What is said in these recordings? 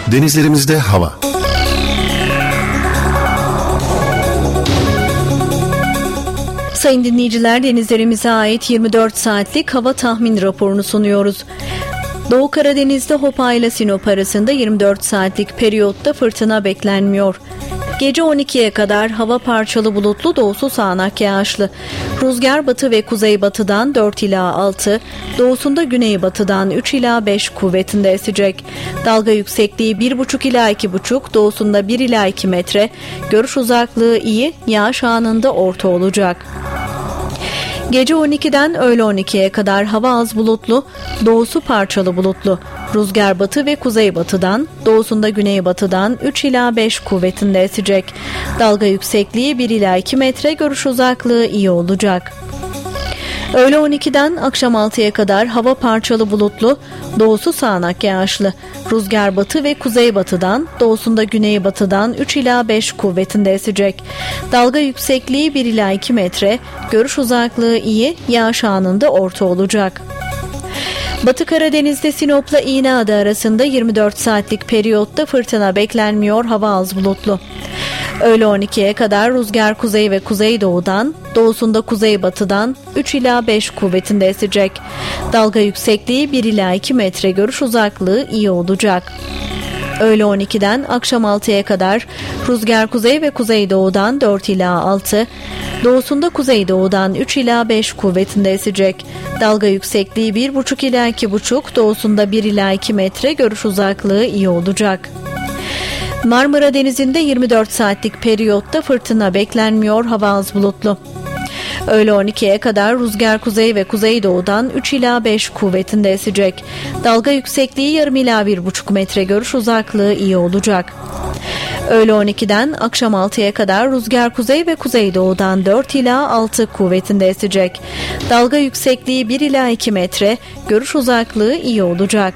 Denizlerimizde hava. Sayın dinleyiciler, denizlerimize ait 24 saatlik hava tahmin raporunu sunuyoruz. Doğu Karadeniz'de Hopa ile Sinop arasında 24 saatlik periyotta fırtına beklenmiyor. Gece 12'ye kadar hava parçalı bulutlu, doğusu sağanak yağışlı. Rüzgar batı ve kuzeybatıdan 4 ila 6, doğusunda güneybatıdan 3 ila 5 kuvvetinde esecek. Dalga yüksekliği 1,5 ila 2,5, doğusunda 1 ila 2 metre. Görüş uzaklığı iyi, yağış anında orta olacak. Gece 12'den öğle 12'ye kadar hava az bulutlu, doğusu parçalı bulutlu. Rüzgar batı ve kuzeybatıdan, doğusunda güneybatıdan 3 ila 5 kuvvetinde esecek. Dalga yüksekliği 1 ila 2 metre, görüş uzaklığı iyi olacak. Öğle 12'den akşam 6'ya kadar hava parçalı bulutlu, doğusu sağanak yağışlı. Rüzgar batı ve kuzeybatıdan, doğusunda güneybatıdan 3 ila 5 kuvvetinde esecek. Dalga yüksekliği 1 ila 2 metre, görüş uzaklığı iyi, yağış anında orta olacak. Batı Karadeniz'de Sinop'la İğneada arasında 24 saatlik periyotta fırtına beklenmiyor, hava az bulutlu. Öğle 12'ye kadar rüzgar kuzey ve kuzeydoğudan, doğusunda kuzeybatıdan 3 ila 5 kuvvetinde esecek. Dalga yüksekliği 1 ila 2 metre, görüş uzaklığı iyi olacak. Öğle 12'den akşam 6'ya kadar rüzgar kuzey ve kuzeydoğudan 4 ila 6, doğusunda kuzeydoğudan 3 ila 5 kuvvetinde esecek. Dalga yüksekliği 1,5 ila 2,5, doğusunda 1 ila 2 metre, görüş uzaklığı iyi olacak. Marmara Denizi'nde 24 saatlik periyotta fırtına beklenmiyor, hava az bulutlu. Öğle 12'ye kadar rüzgar kuzey ve kuzeydoğudan 3 ila 5 kuvvetinde esecek. Dalga yüksekliği yarım ila 1,5 metre, görüş uzaklığı iyi olacak. Öğle 12'den akşam 6'ya kadar rüzgar kuzey ve kuzeydoğudan 4 ila 6 kuvvetinde esecek. Dalga yüksekliği 1 ila 2 metre, görüş uzaklığı iyi olacak.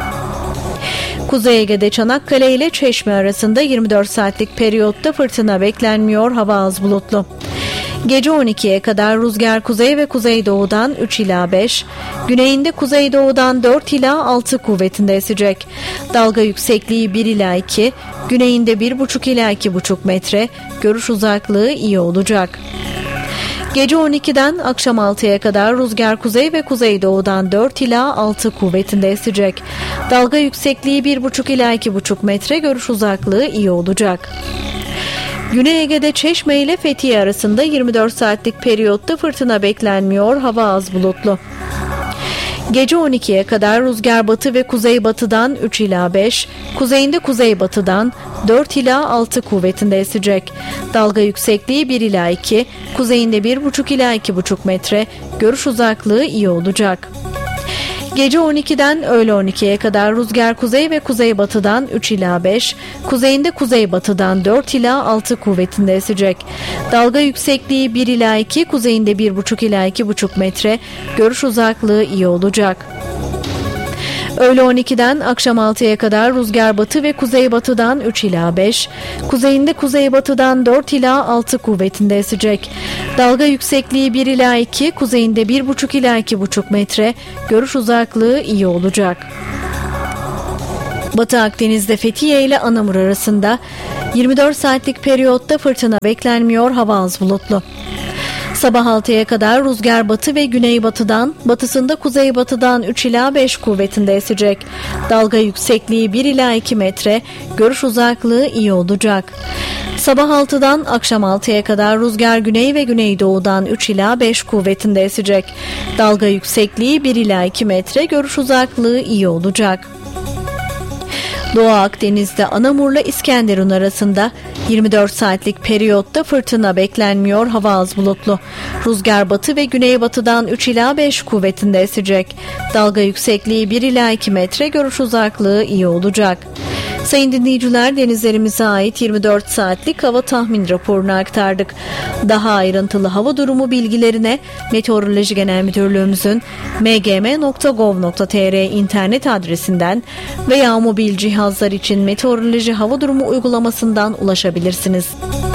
Kuzey Ege'de Çanakkale ile Çeşme arasında 24 saatlik periyotta fırtına beklenmiyor, hava az bulutlu. Gece 12'ye kadar rüzgar kuzey ve kuzeydoğudan 3 ila 5, güneyinde kuzeydoğudan 4 ila 6 kuvvetinde esecek. Dalga yüksekliği 1 ila 2, güneyinde 1,5 ila 2,5 metre, görüş uzaklığı iyi olacak. Gece 12'den akşam 6'ya kadar rüzgar kuzey ve kuzeydoğudan 4 ila 6 kuvvetinde esecek. Dalga yüksekliği 1,5 ila 2,5 metre, görüş uzaklığı iyi olacak. Güney Ege'de Çeşme ile Fethiye arasında 24 saatlik periyotta fırtına beklenmiyor, hava az bulutlu. Gece 12'ye kadar rüzgar batı ve kuzeybatıdan 3 ila 5, kuzeyinde kuzeybatıdan 4 ila 6 kuvvetinde esecek. Dalga yüksekliği 1 ila 2, kuzeyinde 1,5 ila 2,5 metre, görüş uzaklığı iyi olacak. Gece 12'den öğle 12'ye kadar rüzgar kuzey ve kuzeybatıdan 3 ila 5, kuzeyinde kuzeybatıdan 4 ila 6 kuvvetinde esecek. Dalga yüksekliği 1 ila 2, kuzeyinde 1,5 ila 2,5 metre, görüş uzaklığı iyi olacak. Öğle 12'den akşam 6'ya kadar rüzgar batı ve kuzeybatıdan 3 ila 5, kuzeyinde kuzeybatıdan 4 ila 6 kuvvetinde esecek. Dalga yüksekliği 1 ila 2, kuzeyinde 1,5 ila 2,5 metre, görüş uzaklığı iyi olacak. Batı Akdeniz'de Fethiye ile Anamur arasında 24 saatlik periyotta fırtına beklenmiyor, hava az bulutlu. Sabah 6'ya kadar rüzgar batı ve güneybatıdan, batısında kuzeybatıdan 3 ila 5 kuvvetinde esecek. Dalga yüksekliği 1 ila 2 metre, görüş uzaklığı iyi olacak. Sabah 6'dan akşam 6'ya kadar rüzgar güney ve güneydoğudan 3 ila 5 kuvvetinde esecek. Dalga yüksekliği 1 ila 2 metre, görüş uzaklığı iyi olacak. Doğu Akdeniz'de Anamur'la İskenderun arasında 24 saatlik periyotta fırtına beklenmiyor, hava az bulutlu. Rüzgar batı ve güneybatıdan 3 ila 5 kuvvetinde esecek. Dalga yüksekliği 1 ila 2 metre, görüş uzaklığı iyi olacak. Sayın dinleyiciler, denizlerimize ait 24 saatlik hava tahmin raporunu aktardık. Daha ayrıntılı hava durumu bilgilerine Meteoroloji Genel Müdürlüğümüzün mgm.gov.tr internet adresinden veya mobil cihazlar için meteoroloji hava durumu uygulamasından ulaşabilirsiniz.